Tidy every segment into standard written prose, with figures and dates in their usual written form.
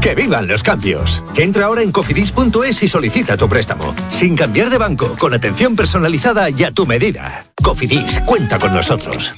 ¡Que vivan los cambios! Entra ahora en cofidis.es y solicita tu préstamo. Sin cambiar de banco, con atención personalizada y a tu medida. Cofidis, cuenta con nosotros.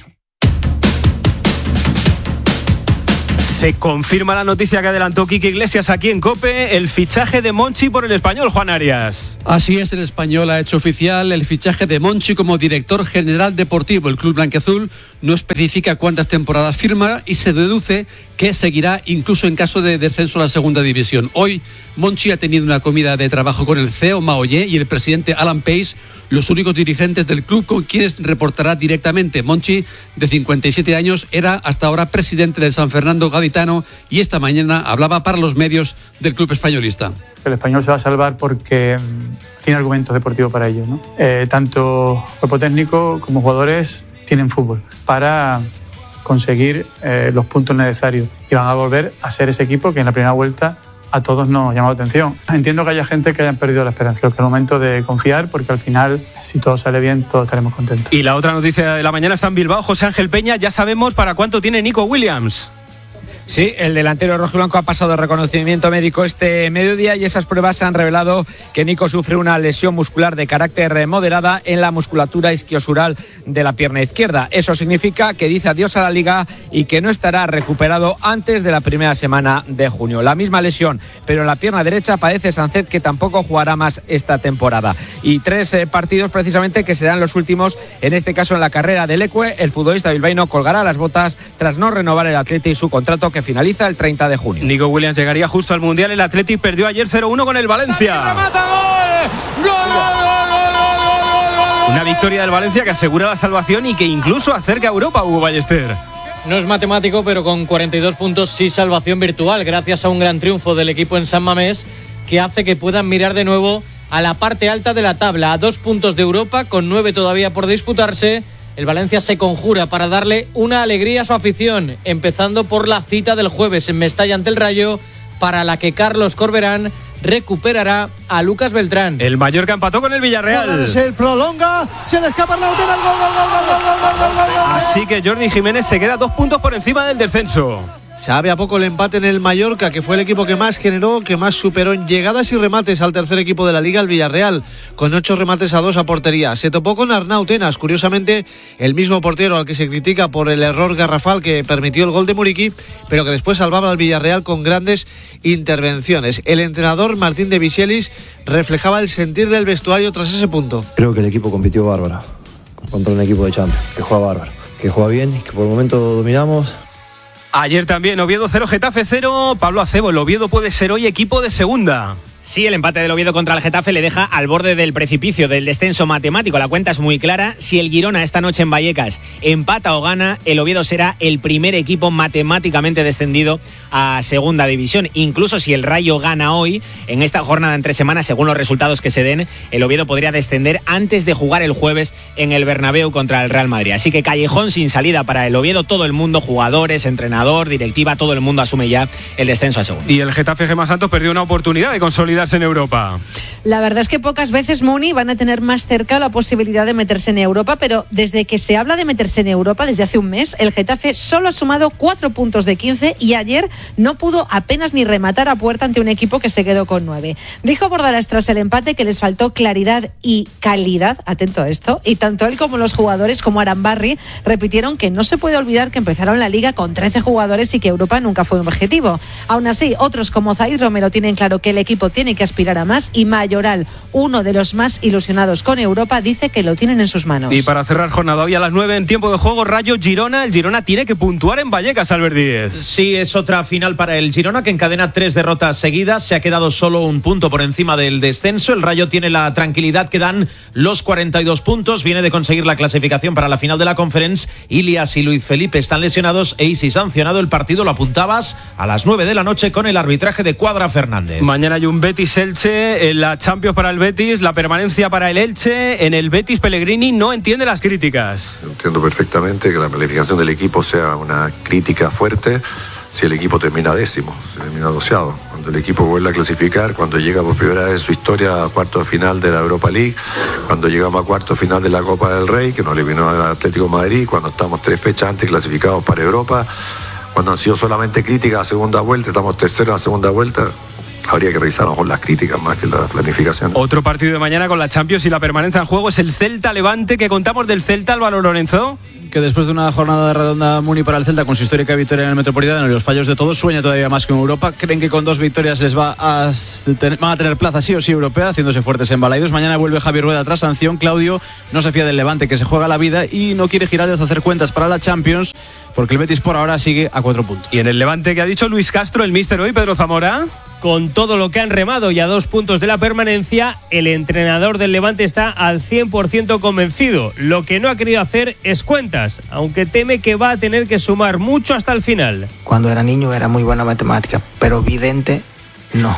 Se confirma la noticia que adelantó Quique Iglesias aquí en COPE, el fichaje de Monchi por el Español, Juan Arias. Así es, el Español ha hecho oficial el fichaje de Monchi como director general deportivo. El club blanquiazul no especifica cuántas temporadas firma y se deduce que seguirá incluso en caso de descenso a la segunda división. Hoy, Monchi ha tenido una comida de trabajo con el CEO Maoyé y el presidente Alan Pace, los únicos dirigentes del club con quienes reportará directamente. Monchi, de 57 años, era hasta ahora presidente del San Fernando Gaditano y esta mañana hablaba para los medios del club españolista. El Español se va a salvar porque tiene argumentos deportivos para ello, ¿no? Tanto cuerpo técnico como jugadores tienen fútbol para conseguir los puntos necesarios y van a volver a ser ese equipo que en la primera vuelta a todos nos llama la atención. Entiendo que haya gente que hayan perdido la esperanza. Creo que es el momento de confiar porque al final, si todo sale bien, todos estaremos contentos. Y la otra noticia de la mañana está en Bilbao. José Ángel Peña, ya sabemos para cuánto tiene Nico Williams. Sí, el delantero rojiblanco ha pasado reconocimiento médico este mediodía y esas pruebas han revelado que Nico sufre una lesión muscular de carácter moderada en la musculatura isquiosural de la pierna izquierda. Eso significa que dice adiós a la Liga y que no estará recuperado antes de la primera semana de junio. La misma lesión, pero en la pierna derecha padece Sánchez, que tampoco jugará más esta temporada. Y 3 partidos precisamente que serán los últimos, en este caso en la carrera del Ecue. El futbolista bilbaíno colgará las botas tras no renovar el Atleti y su contrato que finaliza el 30 de junio. Nico Williams llegaría justo al Mundial. El Atleti perdió ayer 0-1 con el Valencia. Una victoria del Valencia que asegura la salvación y que incluso acerca a Europa, Hugo Ballester. No es matemático, pero con 42 puntos sí salvación virtual, gracias a un gran triunfo del equipo en San Mamés, que hace que puedan mirar de nuevo a la parte alta de la tabla, a 2 puntos de Europa, con 9 todavía por disputarse. El Valencia se conjura para darle una alegría a su afición, empezando por la cita del jueves en Mestalla ante el Rayo, para la que Carlos Corberán recuperará a Lucas Beltrán. El Mallorca empató con el Villarreal. Se prolonga, se le escapa el lateral, gol. Así que Jordi Jiménez se queda 2 puntos por encima del descenso. Sabe a poco el empate en el Mallorca, que fue el equipo que más generó, que más superó en llegadas y remates al tercer equipo de la Liga, el Villarreal, con 8 remates a 2 a portería. Se topó con Arnau Tenas, curiosamente el mismo portero al que se critica por el error garrafal que permitió el gol de Muriqui, pero que después salvaba al Villarreal con grandes intervenciones. El entrenador Martín de Vichelis reflejaba el sentir del vestuario tras ese punto. Creo que el equipo compitió bárbaro contra un equipo de Champions, que juega bárbaro, que juega bien y que por el momento dominamos. Ayer también Oviedo 0, Getafe 0. Pablo Acebo, el Oviedo puede ser hoy equipo de segunda. Sí, el empate del Oviedo contra el Getafe le deja al borde del precipicio, del descenso matemático. La cuenta es muy clara. Si el Girona esta noche en Vallecas empata o gana, el Oviedo será el primer equipo matemáticamente descendido a segunda división. Incluso si el Rayo gana hoy, en esta jornada entre semanas, según los resultados que se den, el Oviedo podría descender antes de jugar el jueves en el Bernabéu contra el Real Madrid. Así que callejón sin salida para el Oviedo. Todo el mundo, jugadores, entrenador, directiva, todo el mundo asume ya el descenso a segunda. Y el Getafe Gemma Santos perdió una oportunidad de consolidarse en Europa. La verdad es que pocas veces, Muni, van a tener más cerca la posibilidad de meterse en Europa, pero desde que se habla de meterse en Europa, desde hace un mes, el Getafe solo ha sumado 4 puntos de 15 y ayer no pudo apenas ni rematar a puerta ante un equipo que se quedó con 9. Dijo Bordalás tras el empate que les faltó claridad y calidad, atento a esto, y tanto él como los jugadores, como Arambarri, repitieron que no se puede olvidar que empezaron la Liga con 13 jugadores y que Europa nunca fue un objetivo. Aún así, otros como Zaid Romero tienen claro que el equipo tiene que aspirar a más y Mayoral, uno de los más ilusionados con Europa, dice que lo tienen en sus manos. Y para cerrar jornada hoy a las 9 en tiempo de juego, Rayo Girona. El Girona tiene que puntuar en Vallecas, Albert Díez. Sí, es otra final para el Girona, que encadena 3 derrotas seguidas. Se ha quedado solo un punto por encima del descenso. El Rayo tiene la tranquilidad que dan los 42 puntos. Viene de conseguir la clasificación para la final de la Conference. Ilias y Luis Felipe están lesionados e Isi sancionado. El partido, lo apuntabas, a las 9 de la noche con el arbitraje de Cuadra Fernández. Mañana hay un Betis-Elche en la Champions para el Betis, la permanencia para el Elche. En el Betis, Pellegrini no entiende las críticas. Entiendo perfectamente que la planificación del equipo sea una crítica fuerte si el equipo termina décimo, termina doceavo. Cuando el equipo vuelve a clasificar, cuando llega por primera vez en su historia a cuartos de final de la Europa League, cuando llegamos a cuartos de final de la Copa del Rey, que nos eliminó el Atlético de Madrid, cuando estamos 3 fechas antes clasificados para Europa, cuando han sido solamente críticas a segunda vuelta, estamos terceros a la segunda vuelta. Habría que revisar a lo mejor las críticas más que la planificación. Otro partido de mañana con la Champions y la permanencia en juego es el Celta-Levante. ¿Qué contamos del Celta, Álvaro Lorenzo? Que después de una jornada redonda Muni para el Celta con su histórica victoria en el Metropolitano y los fallos de todos, sueña todavía más que en Europa. Creen que con 2 victorias les van a tener plaza sí o sí europea, haciéndose fuertes en Balaidos. Mañana vuelve Javier Rueda tras sanción. Claudio no se fía del Levante, que se juega la vida y no quiere Giraldez hacer cuentas para la Champions, porque el Betis por ahora sigue a 4 puntos. Y en el Levante, ¿qué ha dicho Luis Castro, el míster hoy, Pedro Zamora? Con todo lo que han remado y a 2 puntos de la permanencia, el entrenador del Levante está al 100% convencido. Lo que no ha querido hacer es cuentas, aunque teme que va a tener que sumar mucho hasta el final. Cuando era niño era muy buena matemática, pero vidente no.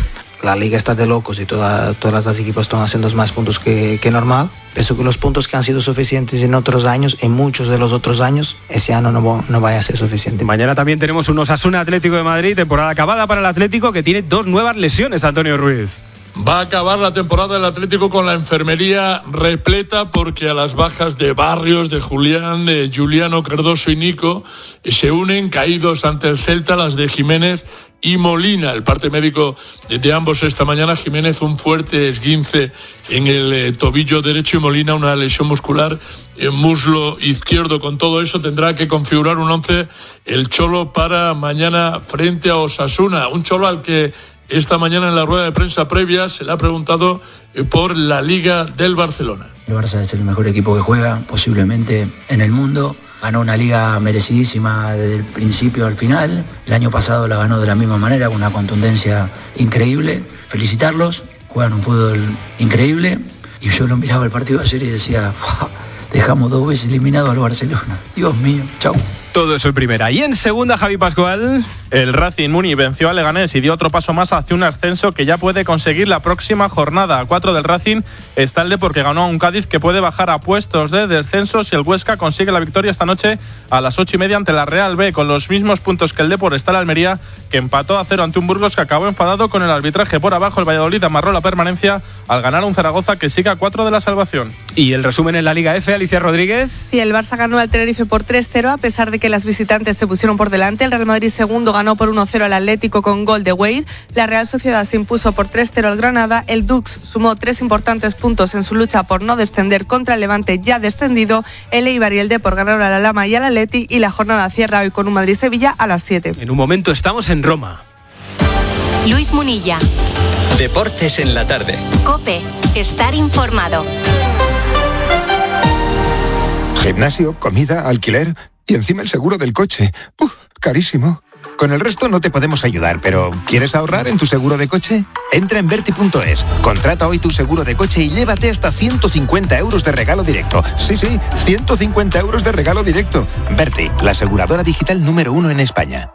La liga está de locos y todas las equipos están haciendo más puntos que normal. Pienso que los puntos que han sido suficientes en otros años, en muchos de los otros años, ese año no vaya a ser suficiente. Mañana también tenemos un Osasuna Atlético de Madrid, temporada acabada para el Atlético, que tiene 2 nuevas lesiones, Antonio Ruiz. Va a acabar la temporada del Atlético con la enfermería repleta, porque a las bajas de Barrios, de Julián, de Juliano, Cardoso y Nico se unen caídos ante el Celta las de Jiménez y Molina. El parte médico de ambos esta mañana: Jiménez un fuerte esguince en el tobillo derecho y Molina una lesión muscular en muslo izquierdo. Con todo eso tendrá que configurar un 11 el Cholo para mañana frente a Osasuna, un Cholo al que esta mañana en la rueda de prensa previa se le ha preguntado por la Liga del Barcelona. El Barça es el mejor equipo que juega posiblemente en el mundo. Ganó una liga merecidísima desde el principio al final. El año pasado la ganó de la misma manera, con una contundencia increíble. Felicitarlos, juegan un fútbol increíble. Y yo lo miraba el partido de ayer y decía, dejamos 2 veces eliminado al Barcelona. Dios mío, chau. Todo eso en primera. Y en segunda, Javi Pascual. El Racing Muni venció a Leganés y dio otro paso más hacia un ascenso que ya puede conseguir la próxima jornada. A 4 del Racing está el Depor, que ganó a un Cádiz que puede bajar a puestos de descenso si el Huesca consigue la victoria esta noche a las 8:30 ante la Real B. Con los mismos puntos que el Depor está el Almería, que empató a 0 ante un Burgos que acabó enfadado con el arbitraje. Por abajo, el Valladolid amarró la permanencia al ganar a un Zaragoza que sigue a 4 de la salvación. Y el resumen en la Liga F, Alicia Rodríguez. Sí, el Barça ganó al Tenerife por 3-0 a pesar de que las visitantes se pusieron por delante. El Real Madrid segundo ganó por 1-0 al Atlético con gol de Weir. La Real Sociedad se impuso por 3-0 al Granada. El Dux sumó 3 importantes puntos en su lucha por no descender contra el Levante ya descendido. El Eibar y el Depor ganaron a la Lama y al Atleti, y la jornada cierra hoy con un Madrid-Sevilla a las 7. En un momento estamos en Roma. Luis Munilla. Deportes en la tarde. COPE. Estar informado. Gimnasio, comida, alquiler y encima el seguro del coche. Carísimo. Con el resto no te podemos ayudar, pero ¿quieres ahorrar en tu seguro de coche? Entra en Verti.es, contrata hoy tu seguro de coche y llévate hasta 150 euros de regalo directo. Sí, 150 euros de regalo directo. Verti, la aseguradora digital número 1 en España.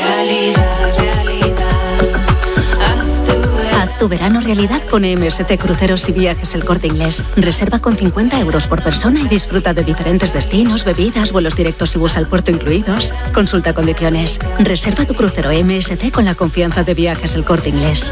Haz tu verano realidad con MSC Cruceros y Viajes El Corte Inglés. Reserva con 50 euros por persona y disfruta de diferentes destinos, bebidas, vuelos directos y bus al puerto incluidos. Consulta condiciones. Reserva tu crucero MSC con la confianza de Viajes El Corte Inglés.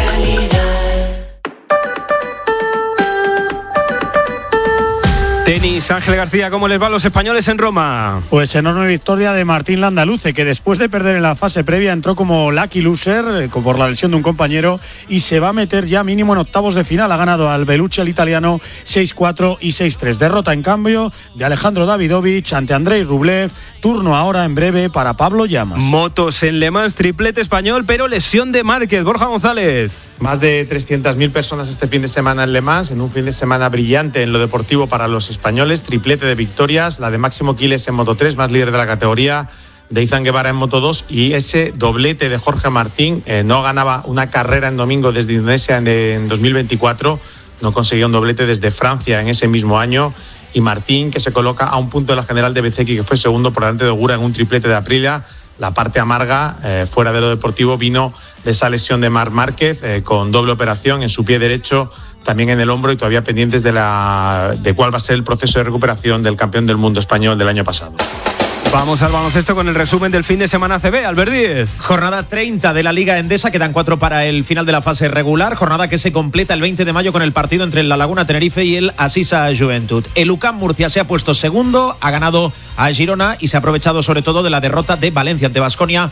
Tenis, Ángel García, ¿cómo les va a los españoles en Roma? Pues enorme victoria de Martín Landaluce, que después de perder en la fase previa entró como lucky loser por la lesión de un compañero y se va a meter ya mínimo en octavos de final. Ha ganado al Bellucci, al italiano, 6-4 y 6-3. Derrota en cambio de Alejandro Davidovich ante Andrei Rublev. Turno ahora en breve para Pablo Llamas. Motos en Le Mans, triplete español, pero lesión de Márquez. Borja González. Más de 300.000 personas este fin de semana en Le Mans, en un fin de semana brillante en lo deportivo para los españoles. Triplete de victorias, la de Máximo Quiles en Moto 3, más líder de la categoría, de Izan Guevara en Moto 2, y ese doblete de Jorge Martín. No ganaba una carrera en domingo desde Indonesia en 2024, no conseguía un doblete desde Francia en ese mismo año, y Martín, que se coloca a un punto de la general de Bezzecchi, que fue segundo por delante de Ogura en un triplete de Aprilia. La parte amarga, fuera de lo deportivo, vino de esa lesión de Marc Márquez, con doble operación en su pie derecho, también en el hombro, y todavía pendientes de cuál va a ser el proceso de recuperación del campeón del mundo español del año pasado. Vamos al baloncesto con el resumen del fin de semana CB. Albert Díez. Jornada 30 de la Liga Endesa, quedan 4 para el final de la fase regular, jornada que se completa el 20 de mayo con el partido entre el La Laguna Tenerife y el Asisa Juventud. El UCAM Murcia se ha puesto segundo, ha ganado a Girona y se ha aprovechado sobre todo de la derrota de Valencia ante Baskonia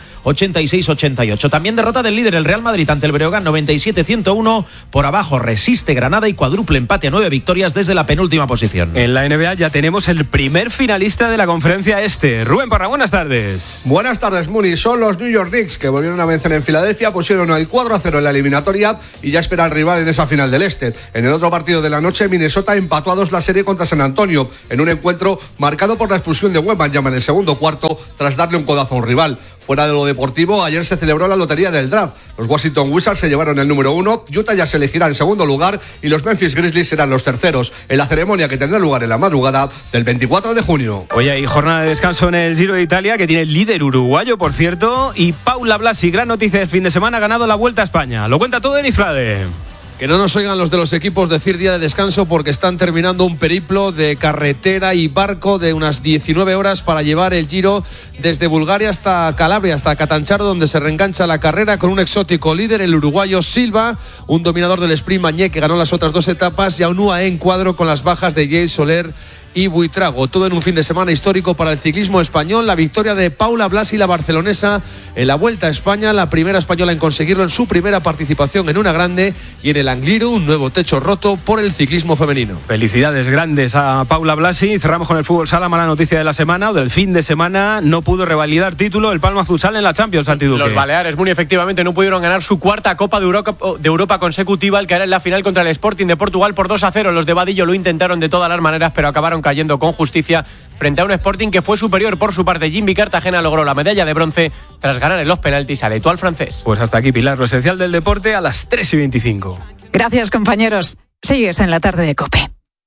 86-88. También derrota del líder el Real Madrid ante el Breogán 97-101. Por abajo resiste Granada y cuádruple empate a 9 victorias desde la penúltima posición. En la NBA ya tenemos el primer finalista de la conferencia este. Rubén Parra, buenas tardes. Buenas tardes, Muni. Son los New York Knicks que volvieron a vencer en Filadelfia, pusieron el 4-0 en la eliminatoria y ya espera al rival en esa final del este. En el otro partido de la noche, Minnesota empató a 2 la serie contra San Antonio, en un encuentro marcado por la expulsión de Wembanyama en el segundo cuarto tras darle un codazo a un rival. Fuera de lo deportivo, ayer se celebró la lotería del draft. Los Washington Wizards se llevaron el número 1, Utah ya se elegirá en segundo lugar y los Memphis Grizzlies serán los terceros, en la ceremonia que tendrá lugar en la madrugada del 24 de junio. Oye, hay jornada de descanso en el Giro de Italia, que tiene el líder uruguayo, por cierto, y Paula Blasi, gran noticia del fin de semana, ha ganado la Vuelta a España. Lo cuenta todo Denis Frade. Que no nos oigan los de los equipos decir día de descanso, porque están terminando un periplo de carretera y barco de unas 19 horas para llevar el Giro desde Bulgaria hasta Calabria, hasta Catanzaro, donde se reengancha la carrera con un exótico líder, el uruguayo Silva, un dominador del sprint Mañé que ganó las otras 2 etapas, y a un UAE en cuadro con las bajas de Jay Soler y Buitrago. Todo en un fin de semana histórico para el ciclismo español. La victoria de Paula Blasi, la barcelonesa, en la Vuelta a España, la primera española en conseguirlo en su primera participación en una grande, y en el Angliru un nuevo techo roto por el ciclismo femenino. Felicidades grandes a Paula Blasi. Cerramos con el fútbol sala. Mala noticia de la semana o del fin de semana: no pudo revalidar título el Palma Futsal en la Champions, Santiduque. Los Baleares, muy efectivamente, no pudieron ganar su cuarta Copa de Europa consecutiva, al caer en la final contra el Sporting de Portugal por 2-0. Los de Vadillo lo intentaron de todas las maneras, pero acabaron cayendo con justicia frente a un Sporting que fue superior. Por su parte, Jimmy Cartagena logró la medalla de bronce tras ganar en los penaltis al Etoile francés. Pues hasta aquí, Pilar, lo esencial del deporte a las 3:25. Gracias, compañeros. Sigues en la tarde de COPE.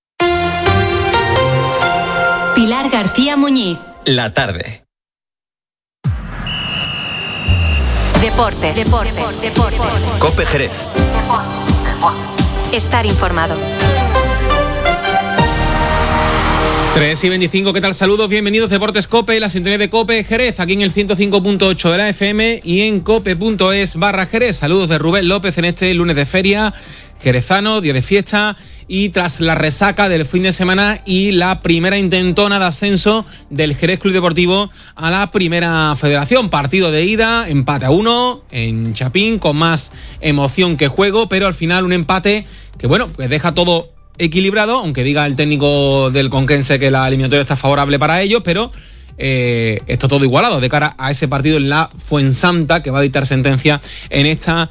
Pilar García Muñiz. La tarde. Deportes. COPE Jerez. Estar informado. 3:25, ¿qué tal? Saludos, bienvenidos. Deportes COPE, la sintonía de COPE Jerez, aquí en el 105.8 de la FM y en cope.es/Jerez. Saludos de Rubén López en este lunes de feria jerezano, día de fiesta, y tras la resaca del fin de semana y la primera intentona de ascenso del Jerez Club Deportivo a la Primera Federación. Partido de ida, empate a 1 en Chapín, con más emoción que juego, pero al final un empate que, bueno, pues deja todo equilibrado, aunque diga el técnico del Conquense que la eliminatoria está favorable para ellos, pero está todo igualado de cara a ese partido en la Fuensanta, que va a dictar sentencia en esta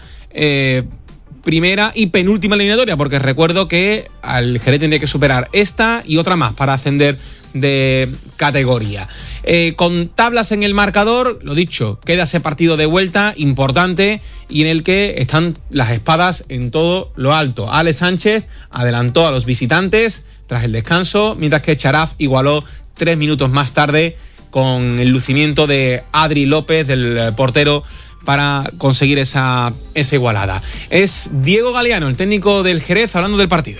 primera y penúltima eliminatoria, porque recuerdo que al Jerez tendría que superar esta y otra más para ascender de categoría. Con tablas en el marcador, lo dicho, queda ese partido de vuelta importante y en el que están las espadas en todo lo alto. Alex Sánchez adelantó a los visitantes tras el descanso, mientras que Charaf igualó 3 minutos más tarde con el lucimiento de Adri López, del portero, para conseguir esa igualada. Es Diego Galeano, el técnico del Jerez, hablando del partido.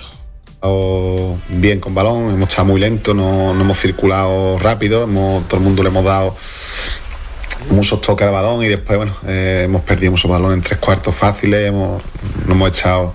Bien con balón, hemos estado muy lentos, no hemos circulado rápido, todo el mundo le hemos dado muchos toques al balón y después, bueno, hemos perdido muchos balones en 3/4 fáciles, no hemos echado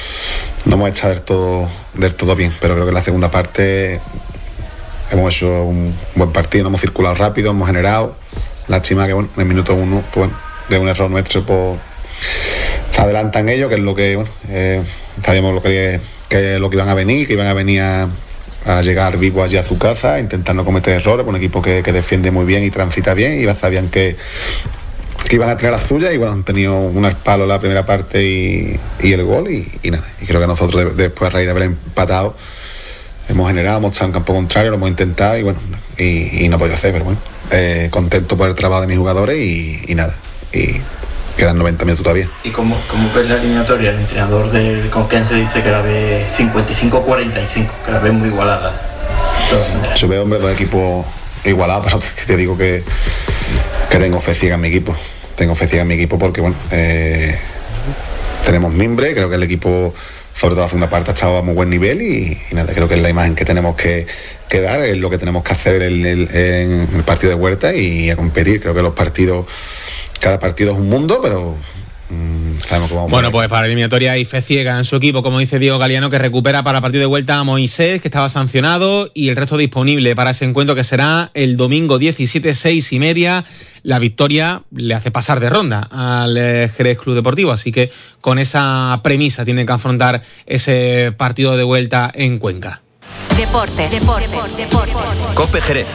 del todo bien, pero creo que en la segunda parte hemos hecho un buen partido, no hemos circulado rápido, hemos generado. Lástima que, bueno, en el minuto 1, pues, bueno, de un error nuestro, pues se adelantan ellos, que es lo que, bueno, sabíamos lo que iban a venir, a llegar vivos allí a su casa, intentar no cometer errores, un equipo que defiende muy bien y transita bien, y sabían que iban a tener la suya, y bueno, han tenido un espalo la primera parte y el gol, y nada, y creo que nosotros después, a raíz de haber empatado, hemos generado, hemos estado en campo contrario, lo hemos intentado, y bueno, y no he podido hacer, pero bueno, contento por el trabajo de mis jugadores y nada, y quedan 90 minutos todavía. ¿Y cómo ves la eliminatoria? El entrenador del Conquense dice que la ve 55-45, que la ve muy igualada. Yo veo, hombre, dos equipos igualados, pero te digo que tengo fe ciega en mi equipo. Tengo fe ciega en mi equipo porque, bueno, tenemos mimbre, creo que el equipo sobre todo la segunda parte ha estado a muy buen nivel y nada, creo que es la imagen que tenemos que dar, es lo que tenemos que hacer en el partido de vuelta y a competir. Creo que cada partido es un mundo, pero sabemos que vamos. Bueno, pues para la eliminatoria hay fe ciega en su equipo, como dice Diego Galiano, que recupera para el partido de vuelta a Moisés, que estaba sancionado, y el resto disponible para ese encuentro que será el domingo 17, 6:30. La victoria le hace pasar de ronda al Jerez Club Deportivo, así que con esa premisa tiene que afrontar ese partido de vuelta en Cuenca. Deportes. COPE Jerez.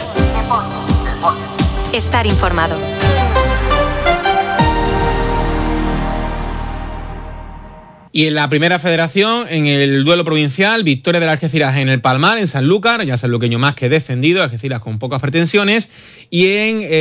Estar informado. Y en la primera federación, en el duelo provincial, victoria del Algeciras en el Palmar, en Sanlúcar, ya sanluqueño más que descendido, Algeciras con pocas pretensiones, y en